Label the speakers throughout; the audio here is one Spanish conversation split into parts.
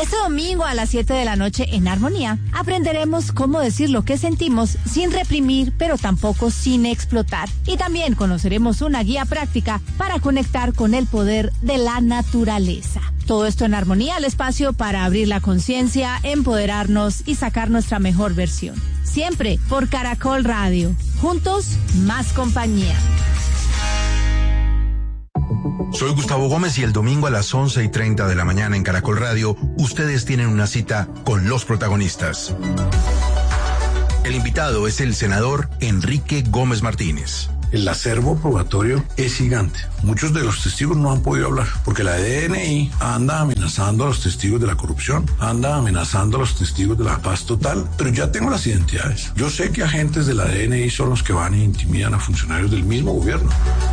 Speaker 1: Este domingo a las 7 de la noche en Armonía aprenderemos cómo decir lo que sentimos sin reprimir, pero tampoco sin explotar. Y también conoceremos una guía práctica para conectar con el poder de la naturaleza. Todo esto en Armonía, el espacio para abrir la conciencia, empoderarnos y sacar nuestra mejor versión. Siempre por Caracol Radio. Juntos, más compañía.
Speaker 2: Soy Gustavo Gómez y el domingo a las 11:30 de la mañana en Caracol Radio, ustedes tienen una cita con los protagonistas. El invitado es el senador Enrique Gómez Martínez.
Speaker 3: El acervo probatorio es gigante. Muchos de los testigos no han podido hablar porque la DNI anda amenazando a los testigos de la corrupción, anda amenazando a los testigos de la paz total, pero ya tengo las identidades. Yo sé que agentes de la DNI son los que van e intimidan a funcionarios del mismo gobierno.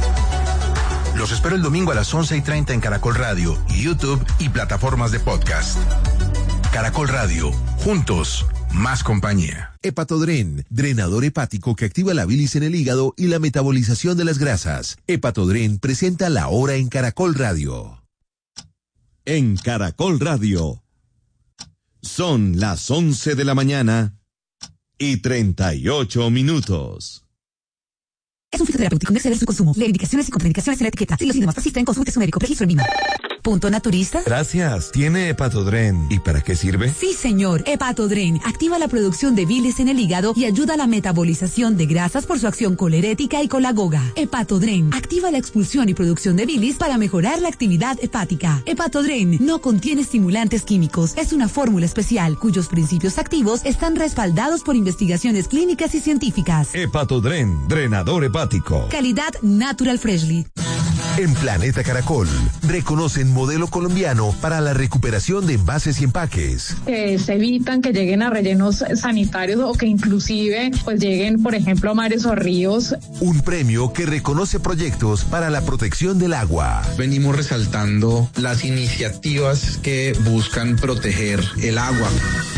Speaker 2: Los espero el domingo a las 11:30 en Caracol Radio, YouTube y plataformas de podcast. Caracol Radio, juntos, más compañía.
Speaker 4: Hepatodren, drenador hepático que activa la bilis en el hígado y la metabolización de las grasas. Hepatodren presenta La Hora en Caracol Radio. En Caracol Radio. Son las 11 de la mañana y 38 minutos.
Speaker 5: Es un fitoterapéutico, no exceder su consumo. Lee indicaciones y contraindicaciones en la etiqueta. Si los síntomas persisten, consulte a su médico. Registro en Lima. Punto Naturista.
Speaker 4: Gracias. ¿Tiene Hepatodren? ¿Y para qué sirve?
Speaker 5: Sí, señor. Hepatodren activa la producción de bilis en el hígado y ayuda a la metabolización de grasas por su acción colerética y colagoga. Hepatodren activa la expulsión y producción de bilis para mejorar la actividad hepática. Hepatodren no contiene estimulantes químicos. Es una fórmula especial cuyos principios activos están respaldados por investigaciones clínicas y científicas.
Speaker 4: Hepatodren, drenador hepático.
Speaker 5: Calidad Natural Freshly.
Speaker 4: En Planeta Caracol, reconocen modelo colombiano para la recuperación de envases y empaques.
Speaker 6: Que se evitan que lleguen a rellenos sanitarios o que inclusive pues lleguen, por ejemplo, a mares o ríos.
Speaker 4: Un premio que reconoce proyectos para la protección del agua.
Speaker 7: Venimos resaltando las iniciativas que buscan proteger el agua.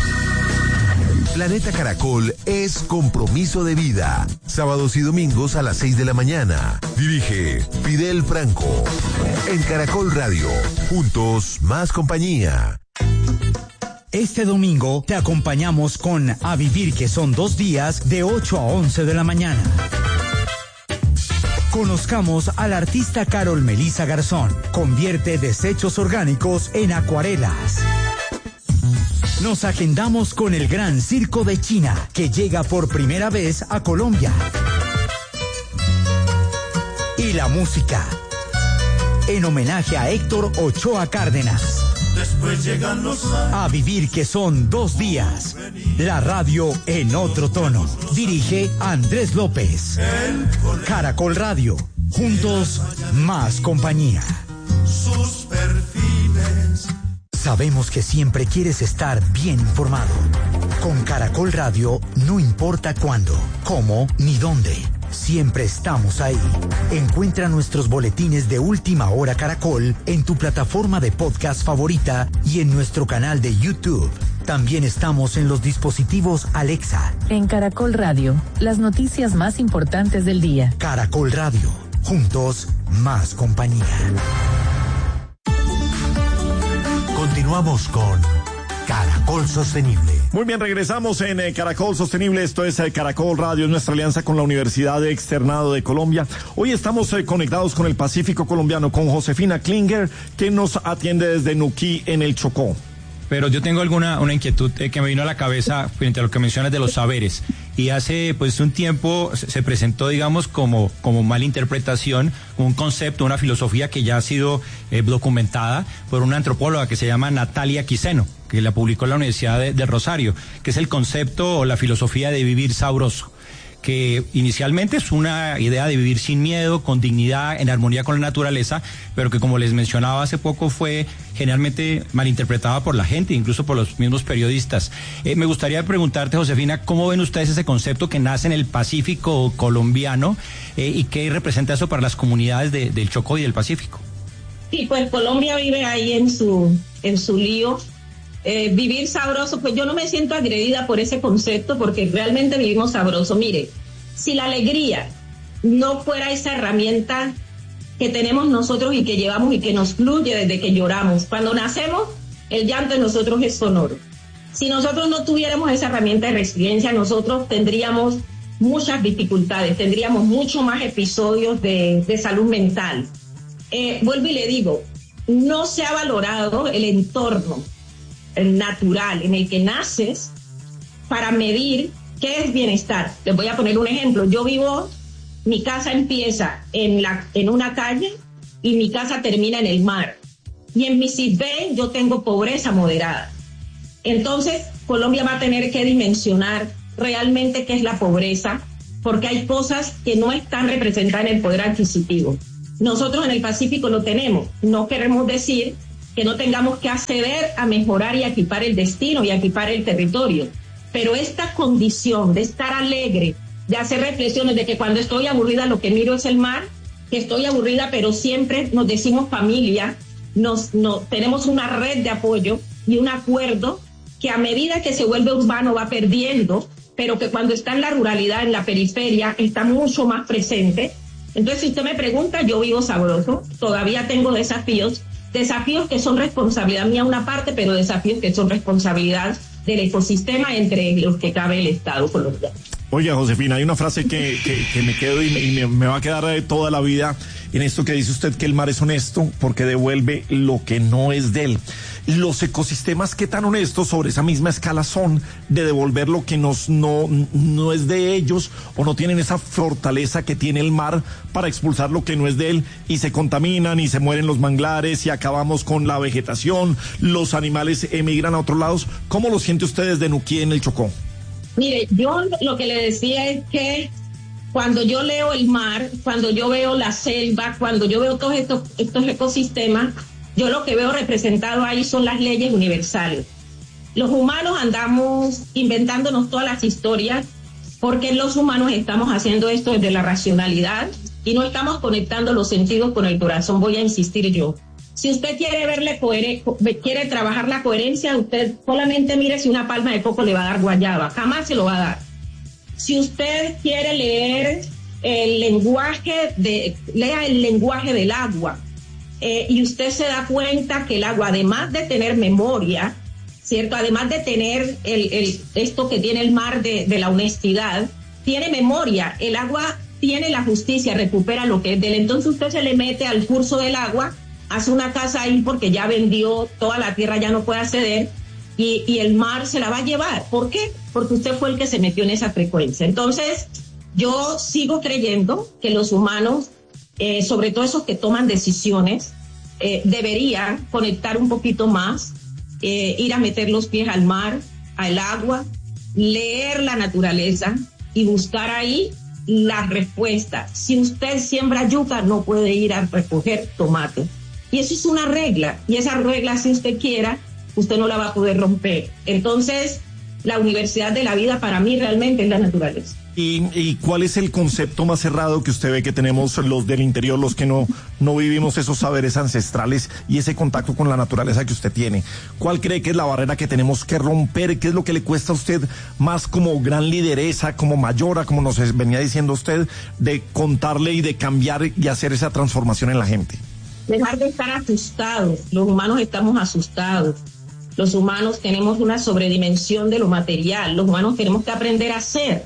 Speaker 4: Planeta Caracol es compromiso de vida. Sábados y domingos a las 6 de la mañana. Dirige Fidel Franco. En Caracol Radio. Juntos, más compañía.
Speaker 8: Este domingo te acompañamos con A Vivir, que son 2 días de 8 a 11 de la mañana. Conozcamos a la artista Carol Melissa Garzón. Convierte desechos orgánicos en acuarelas. Nos agendamos con el Gran Circo de China, que llega por primera vez a Colombia. Y la música, en homenaje a Héctor Ochoa Cárdenas.
Speaker 9: Después llegan los años.
Speaker 8: A Vivir, que son 2 días. La radio en otro tono. Dirige Andrés López. Caracol Radio. Juntos, más compañía.
Speaker 9: Sus perfiles.
Speaker 8: Sabemos que siempre quieres estar bien informado. Con Caracol Radio, no importa cuándo, cómo ni dónde. Siempre estamos ahí. Encuentra nuestros boletines de Última Hora Caracol en tu plataforma de podcast favorita y en nuestro canal de YouTube. También estamos en los dispositivos Alexa.
Speaker 10: En Caracol Radio, las noticias más importantes del día.
Speaker 8: Caracol Radio, juntos, más compañía.
Speaker 4: Continuamos con Caracol Sostenible.
Speaker 11: Muy bien, regresamos en Caracol Sostenible. Esto es Caracol Radio, es nuestra alianza con la Universidad Externado de Colombia. Hoy estamos conectados con el Pacífico colombiano, con Josefina Klinger, que nos atiende desde Nuquí, en el Chocó.
Speaker 12: Pero yo tengo una inquietud que me vino a la cabeza frente a lo que mencionas de los saberes. Y hace pues un tiempo se presentó, digamos, como mala interpretación, un concepto, una filosofía que ya ha sido documentada por una antropóloga que se llama Natalia Quiseno, que la publicó en la Universidad de Rosario, que es el concepto o la filosofía de vivir sabroso, que inicialmente es una idea de vivir sin miedo, con dignidad, en armonía con la naturaleza, pero que, como les mencionaba hace poco, fue generalmente malinterpretada por la gente, incluso por los mismos periodistas. Me gustaría preguntarte, Josefina, ¿cómo ven ustedes ese concepto que nace en el Pacífico colombiano y qué representa eso para las comunidades del Chocó y del Pacífico?
Speaker 13: Sí, pues Colombia vive ahí en su lío. Vivir sabroso, pues yo no me siento agredida por ese concepto porque realmente vivimos sabroso. Mire, si la alegría no fuera esa herramienta que tenemos nosotros y que llevamos y que nos fluye desde que lloramos, cuando nacemos el llanto de nosotros es sonoro. Si nosotros no tuviéramos esa herramienta de resiliencia, nosotros tendríamos muchas dificultades, tendríamos mucho más episodios de salud mental. Vuelvo y le digo, no se ha valorado el entorno natural en el que naces para medir qué es bienestar. Les voy a poner un ejemplo. Yo vivo, mi casa empieza en una calle y mi casa termina en el mar. Y en mi CISBEN yo tengo pobreza moderada. Entonces, Colombia va a tener que dimensionar realmente qué es la pobreza, porque hay cosas que no están representadas en el poder adquisitivo. Nosotros en el Pacífico lo tenemos. No queremos decir que no tengamos que acceder a mejorar y a equipar el destino y a equipar el territorio. Pero esta condición de estar alegre, de hacer reflexiones de que cuando estoy aburrida lo que miro es el mar, que estoy aburrida, pero siempre nos decimos familia, tenemos una red de apoyo y un acuerdo que a medida que se vuelve urbano va perdiendo, pero que cuando está en la ruralidad, en la periferia, está mucho más presente. Entonces, si usted me pregunta, yo vivo sabroso, todavía tengo desafíos que son responsabilidad mía una parte, pero desafíos que son responsabilidad del ecosistema, entre los que cabe el Estado colombiano.
Speaker 11: Oye, Josefina, hay una frase que me quedo y me va a quedar toda la vida en esto que dice usted, que el mar es honesto porque devuelve lo que no es de él. Los ecosistemas, ¿qué tan honestos sobre esa misma escala son de devolver lo que no es de ellos, o no tienen esa fortaleza que tiene el mar para expulsar lo que no es de él, y se contaminan y se mueren los manglares y acabamos con la vegetación, los animales emigran a otros lados? ¿Cómo lo siente usted desde Nuquí en el Chocó?
Speaker 13: Mire, yo lo que le decía es que cuando yo leo el mar, cuando yo veo la selva, cuando yo veo todos estos ecosistemas, yo lo que veo representado ahí son las leyes universales. Los humanos andamos inventándonos todas las historias porque los humanos estamos haciendo esto desde la racionalidad y no estamos conectando los sentidos con el corazón. Voy a insistir yo. Si usted quiere trabajar la coherencia, usted solamente mire si una palma de coco le va a dar guayaba. Jamás se lo va a dar. Si usted quiere leer lea el lenguaje del agua. Y usted se da cuenta que el agua, además de tener memoria, ¿cierto? Además de tener esto que tiene el mar de la honestidad, tiene memoria. El agua tiene la justicia, recupera lo que es de él. Entonces usted se le mete al curso del agua, hace una casa ahí porque ya vendió toda la tierra, ya no puede acceder, y el mar se la va a llevar. ¿Por qué? Porque usted fue el que se metió en esa frecuencia. Entonces, yo sigo creyendo que los humanos, sobre todo esos que toman decisiones, deberían conectar un poquito más, ir a meter los pies al mar, al agua, leer la naturaleza y buscar ahí la respuesta. Si usted siembra yuca, no puede ir a recoger tomate. Y eso es una regla, y esa regla, si usted quiera, usted no la va a poder romper. Entonces, la universidad de la vida para mí realmente es la naturaleza.
Speaker 11: ¿Y cuál es el concepto más cerrado que usted ve que tenemos los del interior, los que no vivimos esos saberes ancestrales y ese contacto con la naturaleza que usted tiene? ¿Cuál cree que es la barrera que tenemos que romper? ¿Qué es lo que le cuesta a usted más como gran lideresa, como mayora, como nos venía diciendo usted, de contarle y de cambiar y hacer esa transformación en la gente?
Speaker 13: Dejar de estar asustados. Los humanos estamos asustados. Los humanos tenemos una sobredimensión de lo material. Los humanos tenemos que aprender a ser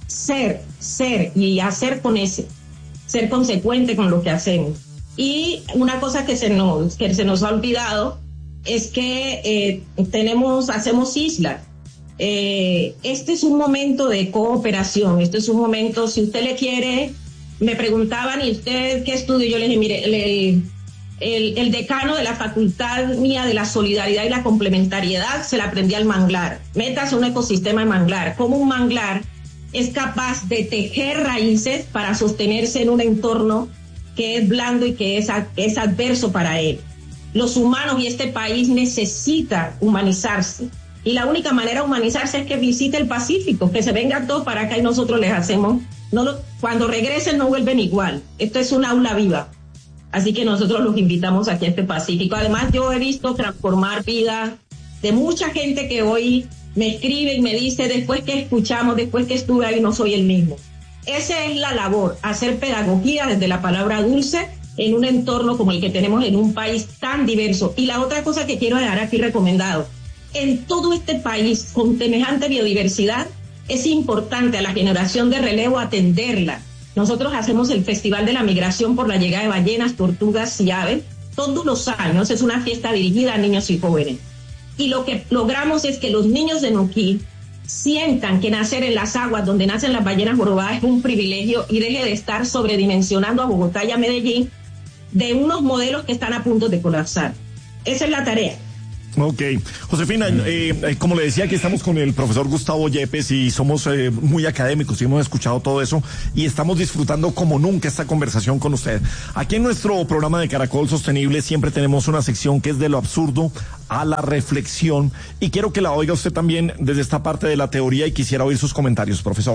Speaker 13: y hacer con ese, ser consecuente con lo que hacemos. Y una cosa que se nos ha olvidado es que hacemos islas. Este es un momento de cooperación, este es un momento, si usted le quiere, me preguntaban, ¿y usted qué estudio? Yo les dije, mire, el decano de la facultad mía de la solidaridad y la complementariedad se la aprendí al manglar. Métase un ecosistema de manglar. Como un manglar es capaz de tejer raíces para sostenerse en un entorno que es blando y que es adverso para él. Los humanos y este país necesita humanizarse. Y la única manera de humanizarse es que visite el Pacífico, que se vengan todos para acá y nosotros les hacemos. Cuando regresen no vuelven igual. Esto es un aula viva. Así que nosotros los invitamos aquí a este Pacífico. Además, yo he visto transformar vidas de mucha gente que hoy me escribe y me dice, después que escuchamos, después que estuve ahí, no soy el mismo. Esa es la labor, hacer pedagogía desde la palabra dulce en un entorno como el que tenemos en un país tan diverso. Y la otra cosa que quiero dejar aquí recomendado, en todo este país con semejante biodiversidad, es importante a la generación de relevo atenderla. Nosotros hacemos el Festival de la Migración por la llegada de ballenas, tortugas y aves. Todos los años es una fiesta dirigida a niños y jóvenes. Y lo que logramos es que los niños de Nuquí sientan que nacer en las aguas donde nacen las ballenas jorobadas es un privilegio y deje de estar sobredimensionando a Bogotá y a Medellín de unos modelos que están a punto de colapsar. Esa es la tarea.
Speaker 11: Ok. Josefina, como le decía, aquí estamos con el profesor Gustavo Yepes y somos muy académicos y hemos escuchado todo eso y estamos disfrutando como nunca esta conversación con usted. Aquí en nuestro programa de Caracol Sostenible siempre tenemos una sección que es de lo absurdo a la reflexión y quiero que la oiga usted también desde esta parte de la teoría y quisiera oír sus comentarios, profesor.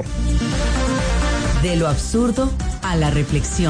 Speaker 5: De lo absurdo a la reflexión.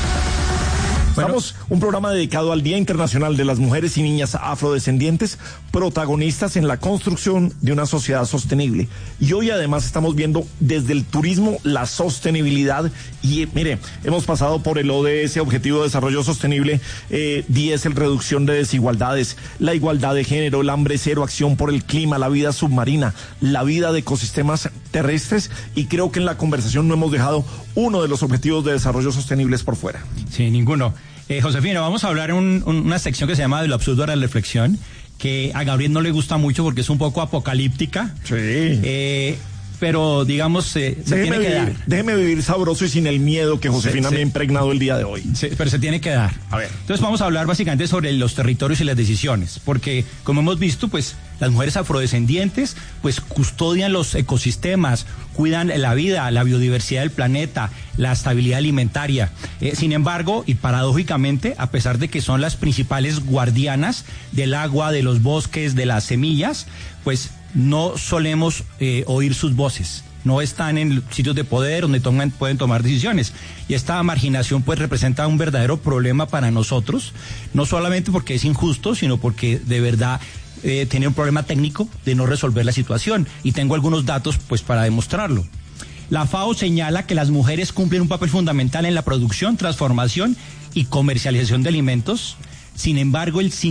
Speaker 11: Estamos un programa dedicado al Día Internacional de las Mujeres y Niñas Afrodescendientes, protagonistas en la construcción de una sociedad sostenible. Y hoy además estamos viendo desde el turismo la sostenibilidad. Y mire, hemos pasado por el ODS, Objetivo de Desarrollo Sostenible 10, el reducción de desigualdades, la igualdad de género, el hambre cero, acción por el clima, la vida submarina, la vida de ecosistemas terrestres. Y creo que en la conversación no hemos dejado uno de los Objetivos de Desarrollo Sostenibles por fuera.
Speaker 12: Sí, ninguno. Josefina, vamos a hablar en una sección que se llama De lo absurdo a la reflexión, que a Gabriel no le gusta mucho porque es un poco apocalíptica.
Speaker 11: Sí.
Speaker 12: Pero digamos, se tiene que dar.
Speaker 11: Déjeme vivir sabroso y sin el miedo que Josefina me ha impregnado el día de hoy.
Speaker 12: Sí, pero se tiene que dar.
Speaker 11: A ver.
Speaker 12: Entonces vamos a hablar básicamente sobre los territorios y las decisiones, porque como hemos visto, pues las mujeres afrodescendientes pues custodian los ecosistemas, cuidan la vida, la biodiversidad del planeta, la estabilidad alimentaria. Sin embargo, y paradójicamente, a pesar de que son las principales guardianas del agua, de los bosques, de las semillas, pues no solemos oír sus voces. No están en sitios de poder donde pueden tomar decisiones. Y esta marginación pues representa un verdadero problema para nosotros, no solamente porque es injusto, sino porque de verdad tiene un problema técnico de no resolver la situación. Y tengo algunos datos pues para demostrarlo. La FAO señala que las mujeres cumplen un papel fundamental en la producción, transformación y comercialización de alimentos. Sin embargo, el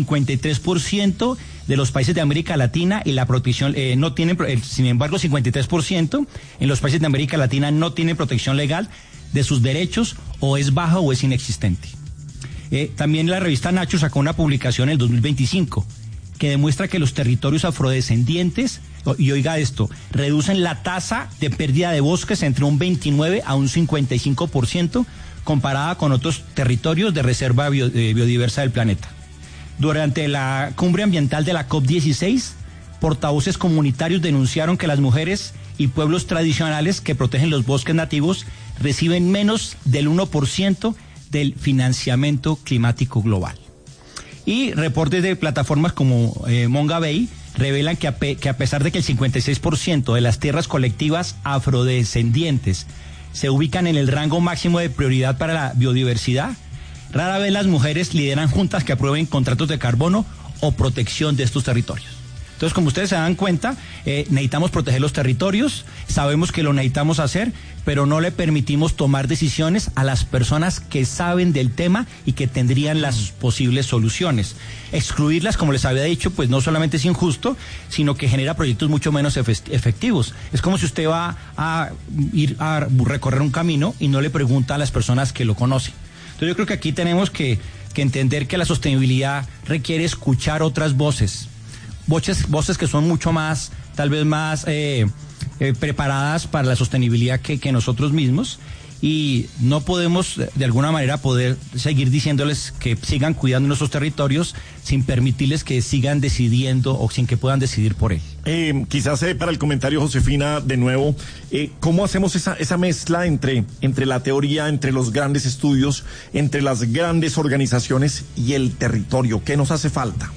Speaker 12: 53% de los países de América Latina y la protección no tienen, sin embargo, 53% en los países de América Latina no tienen protección legal de sus derechos o es baja o es inexistente. También la revista Nature sacó una publicación en el 2025 que demuestra que los territorios afrodescendientes, y oiga esto, reducen la tasa de pérdida de bosques entre un 29 a un 55% comparada con otros territorios de reserva biodiversa del planeta. Durante la cumbre ambiental de la COP16, portavoces comunitarios denunciaron que las mujeres y pueblos tradicionales que protegen los bosques nativos reciben menos del 1% del financiamiento climático global. Y reportes de plataformas como Mongabay revelan que a pesar de que el 56% de las tierras colectivas afrodescendientes se ubican en el rango máximo de prioridad para la biodiversidad, rara vez las mujeres lideran juntas que aprueben contratos de carbono o protección de estos territorios. Entonces, como ustedes se dan cuenta, necesitamos proteger los territorios, sabemos que lo necesitamos hacer, pero no le permitimos tomar decisiones a las personas que saben del tema y que tendrían las posibles soluciones. Excluirlas, como les había dicho, pues no solamente es injusto, sino que genera proyectos mucho menos efectivos. Es como si usted va a ir a recorrer un camino y no le pregunta a las personas que lo conocen. Entonces yo creo que aquí tenemos que entender que la sostenibilidad requiere escuchar otras voces. Voces que son mucho más, tal vez más preparadas para la sostenibilidad que nosotros mismos, y no podemos de alguna manera poder seguir diciéndoles que sigan cuidando nuestros territorios sin permitirles que sigan decidiendo o sin que puedan decidir por él.
Speaker 11: Quizás para el comentario, Josefina, de nuevo, ¿cómo hacemos esa mezcla entre la teoría, entre los grandes estudios, entre las grandes organizaciones y el territorio? ¿Qué nos hace falta?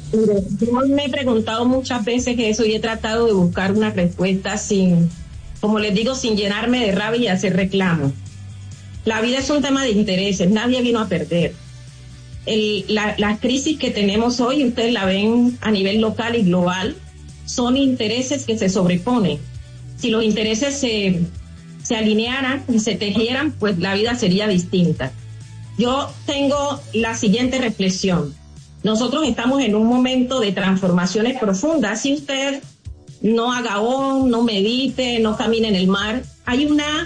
Speaker 13: Yo me he preguntado muchas veces eso y he tratado de buscar una respuesta como les digo, sin llenarme de rabia y hacer reclamo. La vida es un tema de intereses, nadie vino a perder. La crisis que tenemos hoy, ustedes la ven a nivel local y global, son intereses que se sobreponen. Si los intereses se alinearan y se tejieran, pues la vida sería distinta. yo tengo la siguiente reflexión. Nosotros estamos en un momento de transformaciones profundas. Si usted no haga no medite, no camine en el mar, hay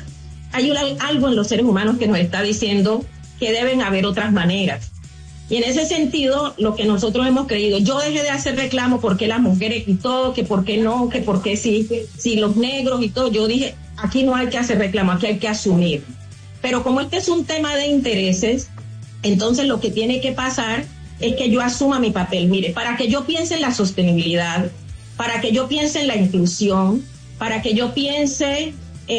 Speaker 13: algo en los seres humanos que nos está diciendo que deben haber otras maneras. Y en ese sentido, lo que nosotros hemos creído, yo dejé de hacer reclamo porque las mujeres y todo, que por qué no, que por qué sí, los negros y todo. Yo dije, aquí no hay que hacer reclamo, aquí hay que asumir. Pero como este es un tema de intereses, entonces lo que tiene que pasar es que yo asuma mi papel. Mire, para que yo piense en la sostenibilidad, para que yo piense en la inclusión, para que yo piense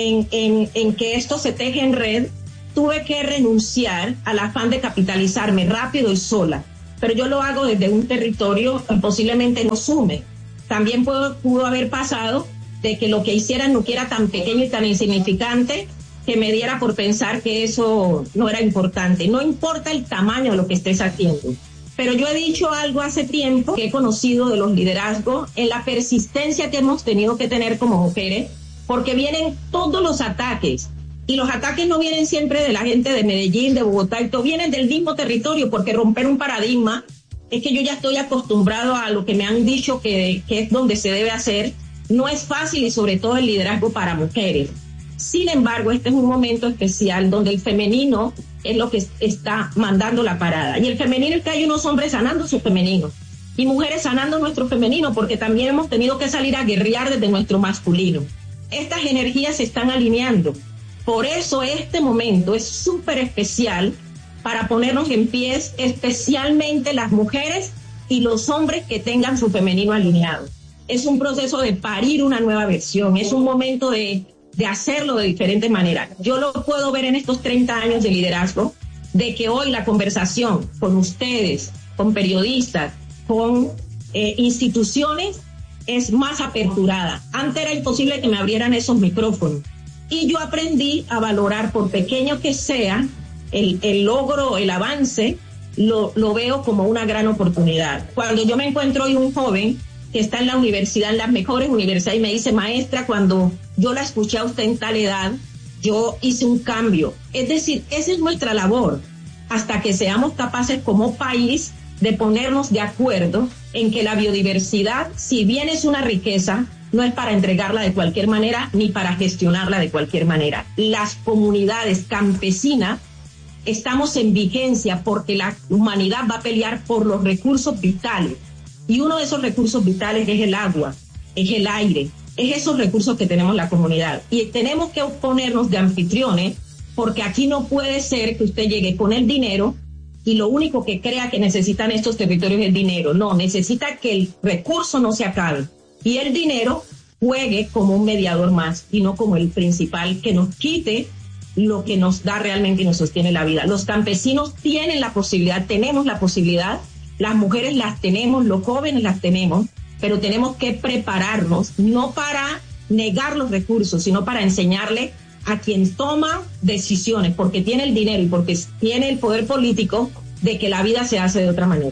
Speaker 13: en que esto se teje en red, tuve que renunciar al afán de capitalizarme rápido y sola. Pero yo lo hago desde un territorio que posiblemente no sume. También pudo haber pasado de que lo que hiciera no era tan pequeño y tan insignificante que me diera por pensar que eso no era importante. No importa el tamaño de lo que estés haciendo. Pero yo he dicho algo hace tiempo que he conocido de los liderazgos en la persistencia que hemos tenido que tener como mujeres, porque vienen todos los ataques. Y los ataques no vienen siempre de la gente de Medellín, de Bogotá, y todo vienen del mismo territorio, porque romper un paradigma es que yo ya estoy acostumbrado a lo que me han dicho que es donde se debe hacer. No es fácil, y sobre todo el liderazgo para mujeres. Sin embargo, este es un momento especial donde el femenino es lo que está mandando la parada. Y el femenino es que hay unos hombres sanando su femenino y mujeres sanando nuestro femenino, porque también hemos tenido que salir a guerrear desde nuestro masculino. Estas energías se están alineando. Por eso este momento es súper especial para ponernos en pies, especialmente las mujeres y los hombres que tengan su femenino alineado. Es un proceso de parir una nueva versión, es un momento de hacerlo de diferentes maneras. Yo lo puedo ver en estos 30 años de liderazgo, de que hoy la conversación con ustedes, con periodistas, con instituciones, es más aperturada. Antes era imposible que me abrieran esos micrófonos. Y yo aprendí a valorar, por pequeño que sea, el logro, el avance, lo veo como una gran oportunidad. Cuando yo me encuentro hoy un joven que está en la universidad, en las mejores universidades, y me dice, maestra, cuando yo la escuché a usted en tal edad, yo hice un cambio. Es decir, esa es nuestra labor, hasta que seamos capaces como país de ponernos de acuerdo en que la biodiversidad, si bien es una riqueza, no es para entregarla de cualquier manera ni para gestionarla de cualquier manera. Las comunidades campesinas estamos en vigencia porque la humanidad va a pelear por los recursos vitales. Y uno de esos recursos vitales es el agua, es el aire, es esos recursos que tenemos la comunidad. Y tenemos que ponernos de anfitriones, porque aquí no puede ser que usted llegue con el dinero y lo único que crea que necesitan estos territorios es el dinero. No, necesita que el recurso no se acabe y el dinero juegue como un mediador más y no como el principal que nos quite lo que nos da realmente y nos sostiene la vida. Los campesinos tienen la posibilidad, tenemos la posibilidad, las mujeres las tenemos, los jóvenes las tenemos, pero tenemos que prepararnos, no para negar los recursos, sino para enseñarle a quien toma decisiones, porque tiene el dinero y porque tiene el poder político, de que la vida se hace de otra manera.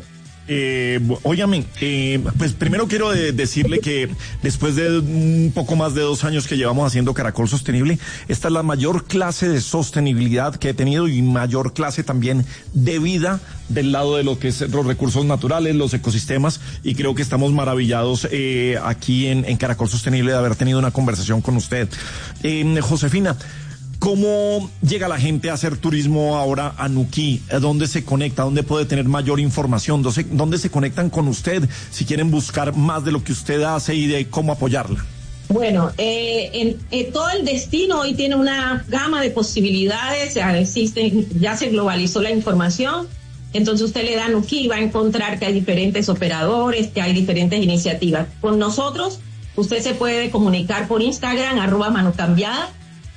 Speaker 11: Óyame, pues primero quiero decirle que después de un poco más de 2 años que llevamos haciendo Caracol Sostenible, esta es la mayor clase de sostenibilidad que he tenido y mayor clase también de vida del lado de lo que es los recursos naturales, los ecosistemas, y creo que estamos maravillados aquí en Caracol Sostenible de haber tenido una conversación con usted. Josefina, ¿cómo llega la gente a hacer turismo ahora a Nuquí? ¿Dónde se conecta? ¿Dónde puede tener mayor información? ¿Dónde se conectan con usted si quieren buscar más de lo que usted hace y de cómo apoyarla?
Speaker 13: Bueno, todo el destino hoy tiene una gama de posibilidades, ya se globalizó la información, entonces usted le da a Nuquí y va a encontrar que hay diferentes operadores, que hay diferentes iniciativas. Con nosotros, usted se puede comunicar por Instagram, @manocambiada,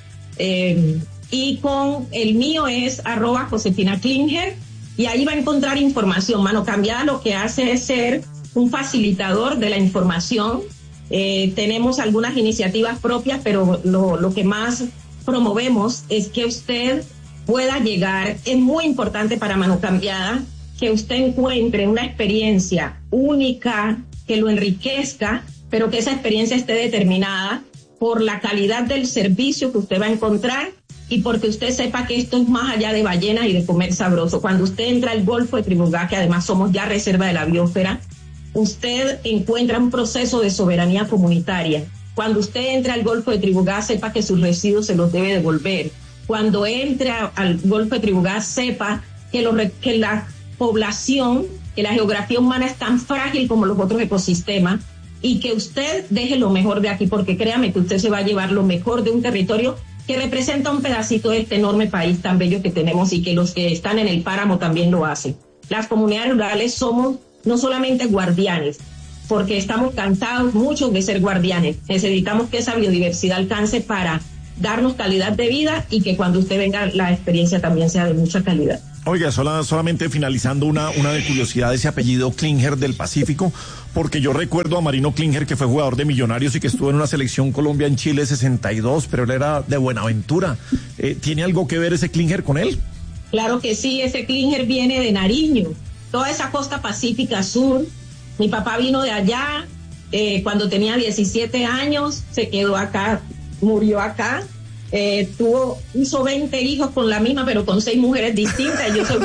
Speaker 13: y con el mío es @JosefinaKlinger, y ahí va a encontrar información. Mano Cambiada lo que hace es ser un facilitador de la información. Tenemos algunas iniciativas propias, pero lo que más promovemos es que usted pueda llegar. Es muy importante para Mano Cambiada que usted encuentre una experiencia única, que lo enriquezca, pero que esa experiencia esté determinada por la calidad del servicio que usted va a encontrar y porque usted sepa que esto es más allá de ballenas y de comer sabroso. Cuando usted entra al Golfo de Tribungá, que además somos ya reserva de la biosfera, usted encuentra un proceso de soberanía comunitaria. Cuando usted entra al Golfo de Tribungá, sepa que sus residuos se los debe devolver. Cuando entre al Golfo de Tribungá, sepa que la población, que la geografía humana es tan frágil como los otros ecosistemas, y que usted deje lo mejor de aquí, porque créame que usted se va a llevar lo mejor de un territorio que representa un pedacito de este enorme país tan bello que tenemos, y que los que están en el páramo también lo hacen. Las comunidades rurales somos no solamente guardianes, porque estamos cansados muchos de ser guardianes. Necesitamos que esa biodiversidad alcance para darnos calidad de vida, y que cuando usted venga la experiencia también sea de mucha calidad.
Speaker 11: Oiga, solamente finalizando una de curiosidad, ese apellido Klinger del Pacífico, porque yo recuerdo a Marino Klinger, que fue jugador de Millonarios y que estuvo en una selección Colombia en Chile 62, pero él era de Buenaventura. ¿Tiene algo que ver ese Klinger con él?
Speaker 13: Claro que sí, ese Klinger viene de Nariño, toda esa costa pacífica sur. Mi papá vino de allá, cuando tenía 17 años, se quedó acá, murió acá. Hizo 20 hijos con la misma, pero con 6 mujeres distintas. Yo soy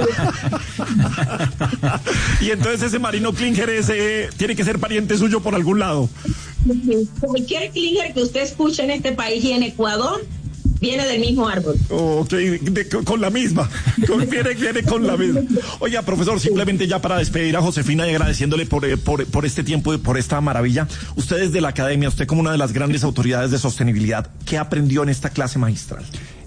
Speaker 11: y entonces ese Marino Klinger tiene que ser pariente suyo por algún lado.
Speaker 13: Cualquier Klinger que usted escuche en este país y en Ecuador viene del mismo árbol.
Speaker 11: Ok, con la misma. Viene con la misma. Oiga, profesor, simplemente ya para despedir a Josefina y agradeciéndole por este tiempo y por esta maravilla. Usted desde la academia, usted como una de las grandes autoridades de sostenibilidad, ¿qué aprendió en esta clase magistral?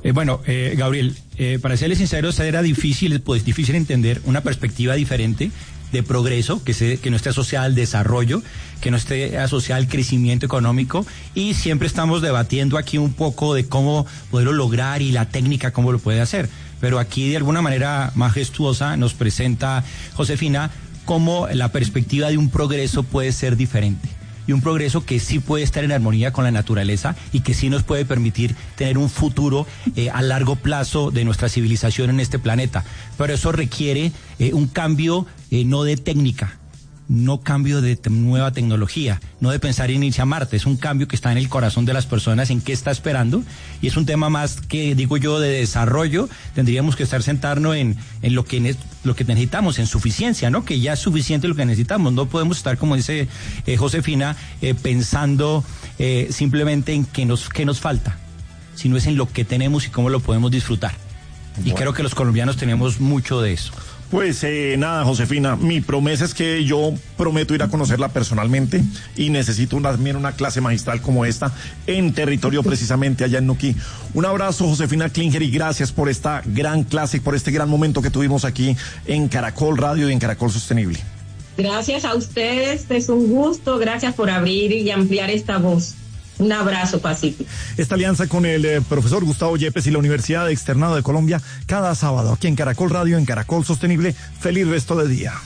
Speaker 12: Gabriel, para serles sinceros, era difícil entender una perspectiva diferente de progreso, que no esté asociada al desarrollo, que no esté asociada al crecimiento económico, y siempre estamos debatiendo aquí un poco de cómo poderlo lograr y la técnica cómo lo puede hacer. Pero aquí de alguna manera majestuosa nos presenta Josefina cómo la perspectiva de un progreso puede ser diferente. Y un progreso que sí puede estar en armonía con la naturaleza y que sí nos puede permitir tener un futuro a largo plazo de nuestra civilización en este planeta. Pero eso requiere un cambio no de técnica, no cambio de nueva tecnología, no de pensar en irse a Marte. Es un cambio que está en el corazón de las personas, en qué está esperando, y es un tema más que, digo yo, de desarrollo. Tendríamos que sentarnos en lo que necesitamos, en suficiencia, ¿no? Que ya es suficiente lo que necesitamos. No podemos estar, como dice Josefina, pensando simplemente en qué nos falta, sino es en lo que tenemos y cómo lo podemos disfrutar. Bueno. Y creo que los colombianos tenemos mucho de eso.
Speaker 11: Pues nada, Josefina, mi promesa es que yo prometo ir a conocerla personalmente, y necesito también una clase magistral como esta en territorio precisamente allá en Nuquí. Un abrazo, Josefina Klinger, y gracias por esta gran clase, por este gran momento que tuvimos aquí en Caracol Radio y en Caracol Sostenible.
Speaker 13: Gracias a ustedes, es un gusto, gracias por abrir y ampliar esta voz. Un abrazo, Pacífico.
Speaker 11: Esta alianza con el profesor Gustavo Yepes y la Universidad Externado de Colombia, cada sábado aquí en Caracol Radio, en Caracol Sostenible. Feliz resto de día.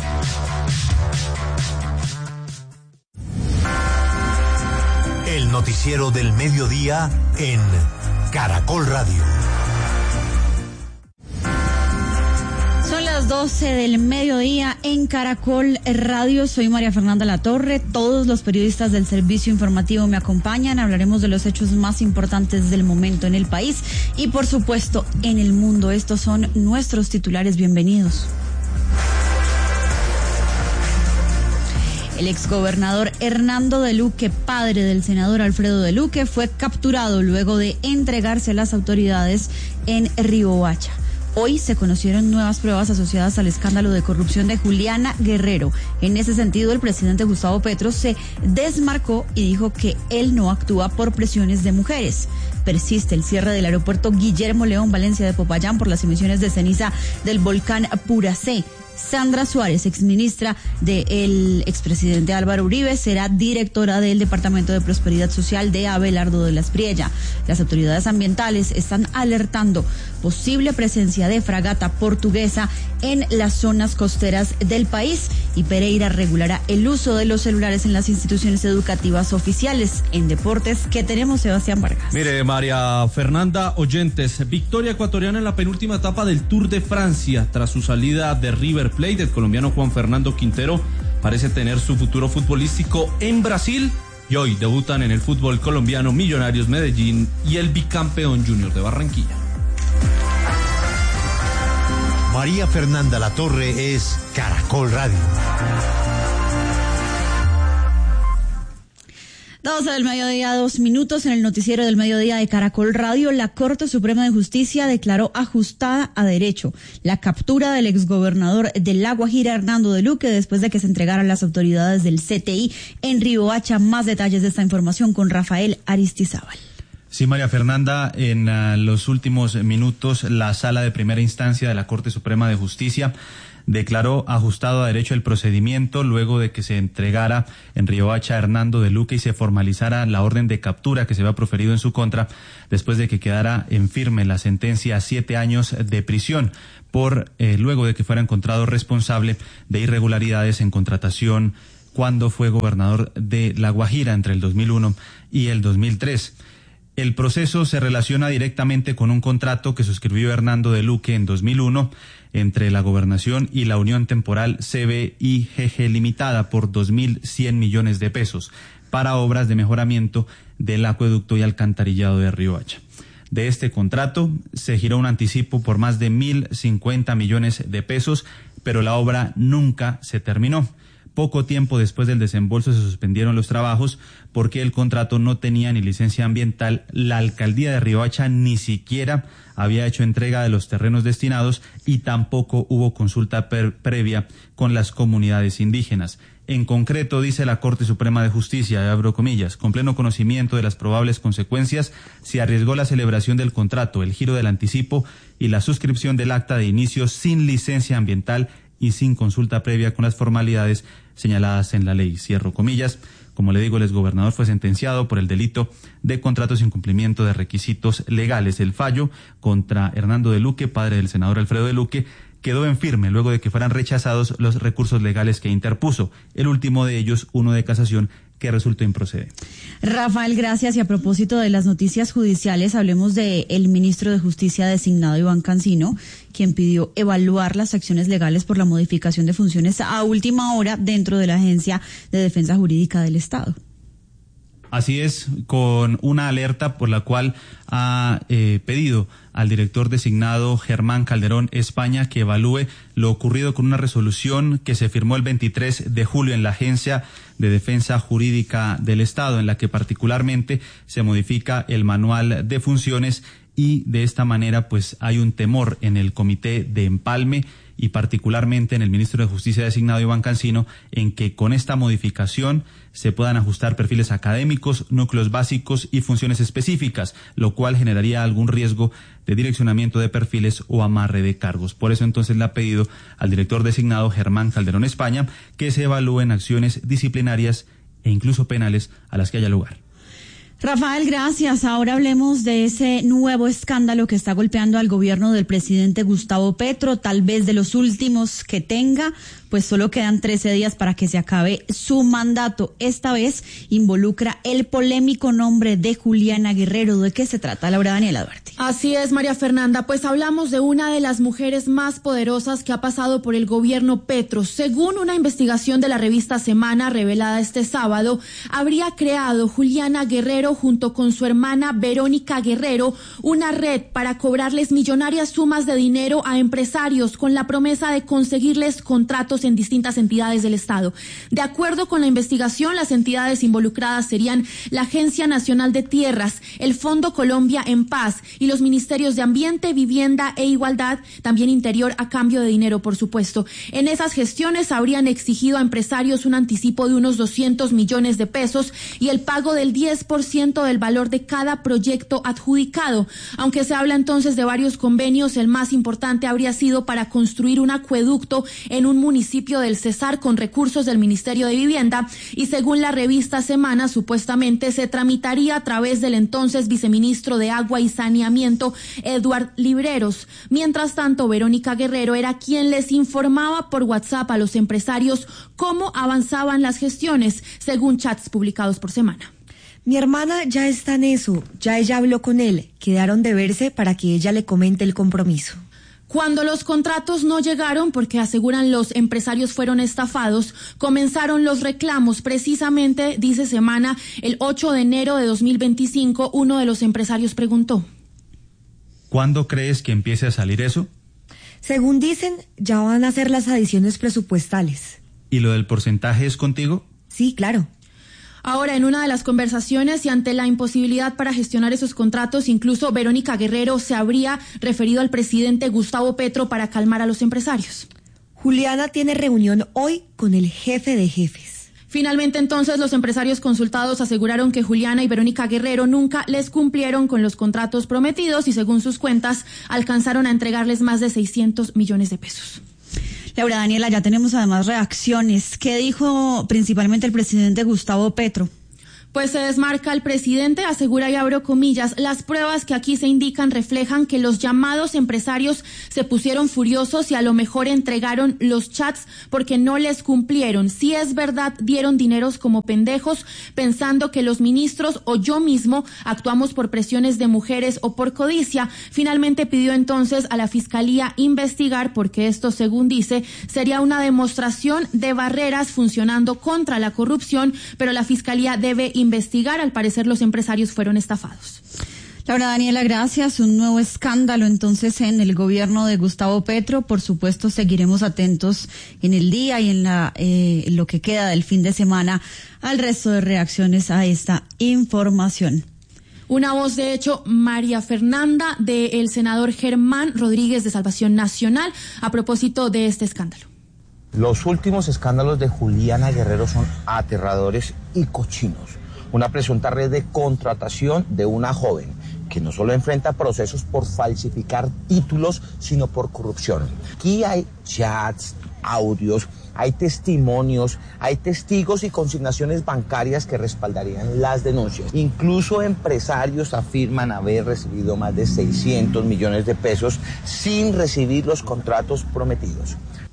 Speaker 8: El noticiero del mediodía en Caracol Radio.
Speaker 14: Son las 12 del mediodía en Caracol Radio. Soy María Fernanda Latorre. Todos los periodistas del servicio informativo me acompañan. Hablaremos de los hechos más importantes del momento en el país y, por supuesto, en el mundo. Estos son nuestros titulares. Bienvenidos. El exgobernador Hernando de Luque, padre del senador Alfredo de Luque, fue capturado luego de entregarse a las autoridades en Riohacha. Hoy se conocieron nuevas pruebas asociadas al escándalo de corrupción de Juliana Guerrero. En ese sentido, el presidente Gustavo Petro se desmarcó y dijo que él no actúa por presiones de mujeres. Persiste el cierre del aeropuerto Guillermo León Valencia de Popayán por las emisiones de ceniza del volcán Puracé. Sandra Suárez, exministra del expresidente Álvaro Uribe, será directora del Departamento de Prosperidad Social de Abelardo de la Espriella. Las autoridades ambientales están alertando posible presencia de fragata portuguesa en las zonas costeras del país, y Pereira regulará el uso de los celulares en las instituciones educativas oficiales. En deportes, ¿qué tenemos, Sebastián Vargas?
Speaker 15: Mire, María Fernanda, oyentes, victoria ecuatoriana en la penúltima etapa del Tour de Francia. Tras su salida de River Plate, el colombiano Juan Fernando Quintero parece tener su futuro futbolístico en Brasil Y hoy debutan en el fútbol colombiano Millonarios Medellín y el bicampeón Junior de Barranquilla.
Speaker 8: María Fernanda Latorre es Caracol Radio.
Speaker 14: 12 del mediodía, 2 minutos. En el noticiero del mediodía de Caracol Radio, la Corte Suprema de Justicia declaró ajustada a derecho la captura del exgobernador de La Guajira, Hernando de Luque, después de que se entregara a las autoridades del CTI en Riohacha. Más detalles de esta información con Rafael Aristizábal.
Speaker 12: Sí, María Fernanda, en los últimos minutos la Sala de Primera Instancia de la Corte Suprema de Justicia declaró ajustado a derecho el procedimiento luego de que se entregara en Riohacha a Hernando de Luque y se formalizara la orden de captura que se había proferido en su contra después de que quedara en firme la sentencia a 7 años de prisión luego de que fuera encontrado responsable de irregularidades en contratación cuando fue gobernador de La Guajira entre el 2001 y el 2003. El proceso se relaciona directamente con un contrato que suscribió Hernando de Luque en 2001 entre la Gobernación y la Unión Temporal CBIGG Limitada por 2.100 millones de pesos para obras de mejoramiento del acueducto y alcantarillado de Riohacha. De este contrato se giró un anticipo por más de 1.050 millones de pesos, pero la obra nunca se terminó. Poco tiempo después del desembolso se suspendieron los trabajos porque el contrato no tenía ni licencia ambiental. La alcaldía de Riohacha ni siquiera había hecho entrega de los terrenos destinados y tampoco hubo consulta previa con las comunidades indígenas. En concreto, dice la Corte Suprema de Justicia, abro comillas, con pleno conocimiento de las probables consecuencias, se arriesgó la celebración del contrato, el giro del anticipo y la suscripción del acta de inicio sin licencia ambiental y sin consulta previa con las formalidades señaladas en la ley. Cierro comillas. Como le digo, el exgobernador fue sentenciado por el delito de contrato sin cumplimiento de requisitos legales. El fallo contra Hernando de Luque, padre del senador Alfredo de Luque, quedó en firme luego de que fueran rechazados los recursos legales que interpuso. El último de ellos, uno de casación, que resultó improcedente.
Speaker 14: Rafael, gracias. Y a propósito de las noticias judiciales, hablemos del ministro de Justicia designado, Iván Cancino, quien pidió evaluar las acciones legales por la modificación de funciones a última hora dentro de la Agencia de Defensa Jurídica del Estado.
Speaker 12: Así es, con una alerta por la cual ha pedido al director designado Germán Calderón España que evalúe lo ocurrido con una resolución que se firmó el 23 de julio en la Agencia de Defensa Jurídica del Estado, en la que particularmente se modifica el manual de funciones y de esta manera pues hay un temor en el comité de empalme y particularmente en el ministro de Justicia designado Iván Cancino en que con esta modificación se puedan ajustar perfiles académicos, núcleos básicos y funciones específicas, lo cual generaría algún riesgo de direccionamiento de perfiles o amarre de cargos. Por eso entonces le ha pedido al director designado Germán Calderón España que se evalúen acciones disciplinarias e incluso penales a las que haya lugar.
Speaker 14: Rafael, gracias. Ahora hablemos de ese nuevo escándalo que está golpeando al gobierno del presidente Gustavo Petro, tal vez de los últimos que tenga, pues solo quedan 13 días para que se acabe su mandato. Esta vez involucra el polémico nombre de Juliana Guerrero. ¿De qué se trata, Laura Daniela Duarte?
Speaker 16: Así es, María Fernanda, pues hablamos de una de las mujeres más poderosas que ha pasado por el gobierno Petro. Según una investigación de la revista Semana revelada este sábado, habría creado Juliana Guerrero junto con su hermana Verónica Guerrero una red para cobrarles millonarias sumas de dinero a empresarios con la promesa de conseguirles contratos en distintas entidades del Estado. De acuerdo con la investigación, las entidades involucradas serían la Agencia Nacional de Tierras, el Fondo Colombia en Paz y los Ministerios de Ambiente, Vivienda e Igualdad, también Interior, a cambio de dinero, por supuesto. En esas gestiones habrían exigido a empresarios un anticipo de unos 200 millones de pesos y el pago del 10% del valor de cada proyecto adjudicado. Aunque se habla entonces de varios convenios, el más importante habría sido para construir un acueducto en un municipio del Cesar con recursos del Ministerio de Vivienda y según la revista Semana, supuestamente se tramitaría a través del entonces viceministro de Agua y Saneamiento, Eduard Libreros. Mientras tanto, Verónica Guerrero era quien les informaba por WhatsApp a los empresarios cómo avanzaban las gestiones, según chats publicados por Semana.
Speaker 17: Mi hermana ya está en eso, ya ella habló con él, quedaron de verse para que ella le comente el compromiso.
Speaker 16: Cuando los contratos no llegaron, porque aseguran los empresarios fueron estafados, comenzaron los reclamos. Precisamente, dice Semana, el 8 de enero de 2025, uno de los empresarios preguntó:
Speaker 12: ¿cuándo crees que empiece a salir eso?
Speaker 17: Según dicen, ya van a hacer las adiciones presupuestales.
Speaker 12: ¿Y lo del porcentaje es contigo?
Speaker 17: Sí, claro.
Speaker 16: Ahora, en una de las conversaciones y ante la imposibilidad para gestionar esos contratos, incluso Verónica Guerrero se habría referido al presidente Gustavo Petro para calmar a los empresarios.
Speaker 17: Juliana tiene reunión hoy con el jefe de jefes.
Speaker 16: Finalmente, entonces, los empresarios consultados aseguraron que Juliana y Verónica Guerrero nunca les cumplieron con los contratos prometidos y, según sus cuentas, alcanzaron a entregarles más de 600 millones de pesos.
Speaker 14: Laura Daniela, ya tenemos además reacciones. ¿Qué dijo principalmente el presidente Gustavo Petro?
Speaker 16: Pues se desmarca el presidente, asegura, y abro comillas, las pruebas que aquí se indican reflejan que los llamados empresarios se pusieron furiosos y a lo mejor entregaron los chats porque no les cumplieron. Si es verdad, dieron dineros como pendejos pensando que los ministros o yo mismo actuamos por presiones de mujeres o por codicia. Finalmente pidió entonces a la Fiscalía investigar porque esto, según dice, sería una demostración de barreras funcionando contra la corrupción, pero la Fiscalía debe investigar. Al parecer los empresarios fueron estafados.
Speaker 14: Laura Daniela, gracias. Un nuevo escándalo entonces en el gobierno de Gustavo Petro. Por supuesto, seguiremos atentos en el día y en lo que queda del fin de semana al resto de reacciones a esta información.
Speaker 16: Una voz, de hecho, María Fernanda, del senador Germán Rodríguez de Salvación Nacional, a propósito de este escándalo.
Speaker 18: Los últimos escándalos de Juliana Guerrero son aterradores y cochinos. Una presunta red de contratación de una joven que no solo enfrenta procesos por falsificar títulos, sino por corrupción. Aquí hay chats, audios, hay testimonios, hay testigos y consignaciones bancarias que respaldarían las denuncias. Incluso empresarios afirman haber recibido más de 600 millones de pesos sin recibir los contratos prometidos.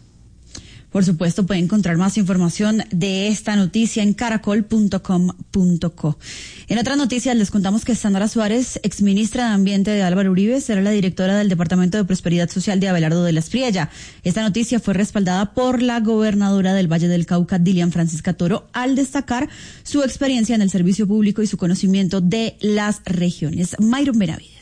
Speaker 14: Por supuesto, pueden encontrar más información de esta noticia en caracol.com.co. En otras noticias les contamos que Sandra Suárez, exministra de Ambiente de Álvaro Uribe, será la directora del Departamento de Prosperidad Social de Abelardo de la Espriella. Esta noticia fue respaldada por la gobernadora del Valle del Cauca, Dilian Francisca Toro, al destacar su experiencia en el servicio público y su conocimiento de las regiones. Mayron Benavides.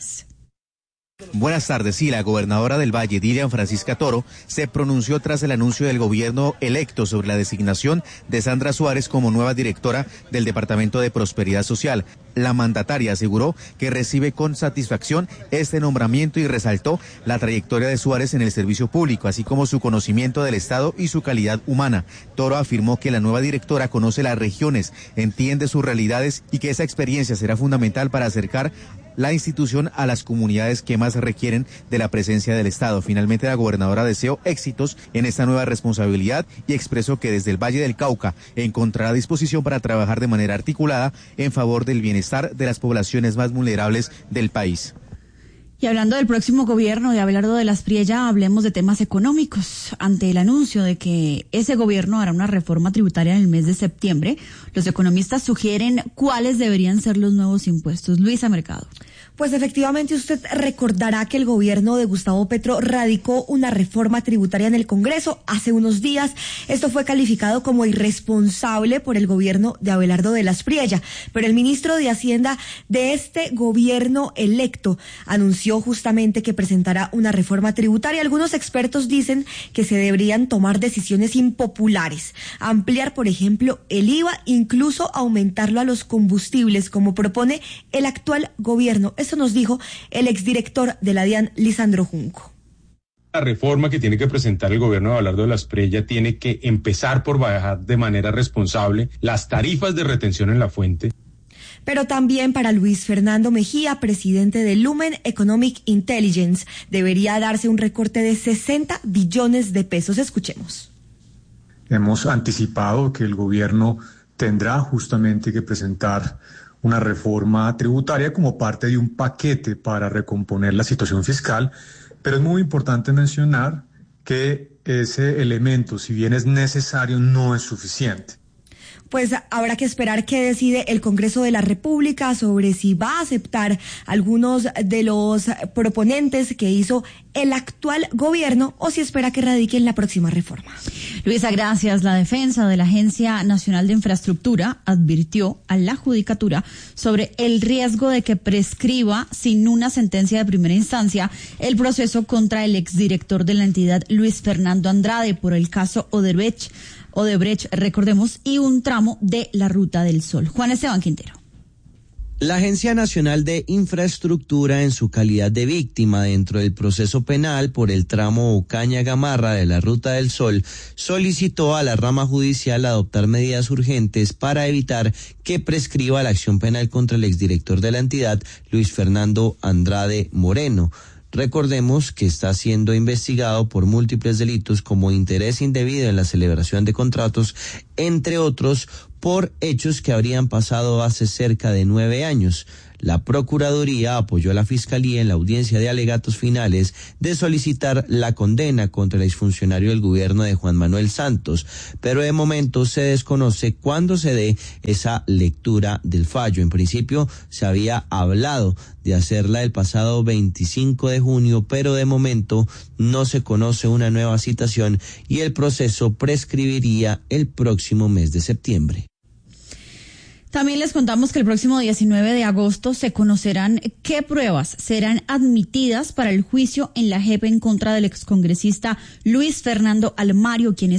Speaker 19: Buenas tardes. Sí, la gobernadora del Valle, Dilian Francisca Toro, se pronunció tras el anuncio del gobierno electo sobre la designación de Sandra Suárez como nueva directora del Departamento de Prosperidad Social. La mandataria aseguró que recibe con satisfacción este nombramiento y resaltó la trayectoria de Suárez en el servicio público, así como su conocimiento del Estado y su calidad humana. Toro afirmó que la nueva directora conoce las regiones, entiende sus realidades y que esa experiencia será fundamental para acercar la institución a las comunidades que más requieren de la presencia del Estado. Finalmente, la gobernadora deseó éxitos en esta nueva responsabilidad y expresó que desde el Valle del Cauca encontrará disposición para trabajar de manera articulada en favor del bienestar de las poblaciones más vulnerables del país.
Speaker 14: Y hablando del próximo gobierno de Abelardo de la Espriella, hablemos de temas económicos. Ante el anuncio de que ese gobierno hará una reforma tributaria en el mes de septiembre, los economistas sugieren cuáles deberían ser los nuevos impuestos. Luisa Mercado.
Speaker 17: Pues efectivamente usted recordará que el gobierno de Gustavo Petro radicó una reforma tributaria en el Congreso hace unos días. Esto fue calificado como irresponsable por el gobierno de Abelardo de la Espriella, pero el ministro de Hacienda de este gobierno electo anunció justamente que presentará una reforma tributaria. Algunos expertos dicen que se deberían tomar decisiones impopulares, ampliar, por ejemplo, el IVA, incluso aumentarlo a los combustibles, como propone el actual gobierno. Eso nos dijo el exdirector de la DIAN, Lisandro Junco.
Speaker 20: La reforma que tiene que presentar el gobierno de Abelardo de la Espriella tiene que empezar por bajar de manera responsable las tarifas de retención en la fuente.
Speaker 17: Pero también para Luis Fernando Mejía, presidente de Lumen Economic Intelligence, debería darse un recorte de 60 billones de pesos. Escuchemos.
Speaker 21: Hemos anticipado que el gobierno tendrá justamente que presentar una reforma tributaria como parte de un paquete para recomponer la situación fiscal, pero es muy importante mencionar que ese elemento, si bien es necesario, no es suficiente.
Speaker 17: pues habrá que esperar qué decide el Congreso de la República sobre si va a aceptar algunos de los proponentes que hizo el actual gobierno o si espera que radiquen la próxima reforma.
Speaker 14: Luisa, gracias. La defensa de la Agencia Nacional de Infraestructura advirtió a la Judicatura sobre el riesgo de que prescriba sin una sentencia de primera instancia el proceso contra el exdirector de la entidad Luis Fernando Andrade por el caso Odebrecht, recordemos, y un tramo de la Ruta del Sol. Juan Esteban Quintero.
Speaker 1: La Agencia Nacional de Infraestructura, en su calidad de víctima dentro del proceso penal por el tramo Ocaña-Gamarra de la Ruta del Sol, solicitó a la rama judicial adoptar medidas urgentes para evitar que prescriba la acción penal contra el exdirector de la entidad, Luis Fernando Andrade Moreno. Recordemos que está siendo investigado por múltiples delitos como interés indebido en la celebración de contratos, entre otros, por hechos que habrían pasado hace cerca de 9 años. La Procuraduría apoyó a la Fiscalía en la audiencia de alegatos finales de solicitar la condena contra el exfuncionario del gobierno de Juan Manuel Santos, pero de momento se desconoce cuándo se dé esa lectura del fallo. En principio se había hablado de hacerla el pasado 25 de junio, pero de momento no se conoce una nueva citación y el proceso prescribiría el próximo mes de septiembre.
Speaker 14: También les contamos que el próximo 19 de agosto se conocerán qué pruebas serán admitidas para el juicio en la JEP en contra del excongresista Luis Fernando Almario, quien es